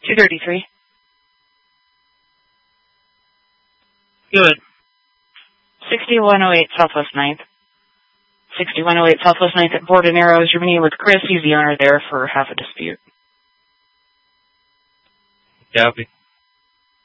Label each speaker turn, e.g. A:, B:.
A: 233.
B: Good.
A: 6108 Southwest 9th. 6108 Southwest 9th at Board and Arrows. You're meeting with Chris. He's the owner there for half a dispute.
B: Copy.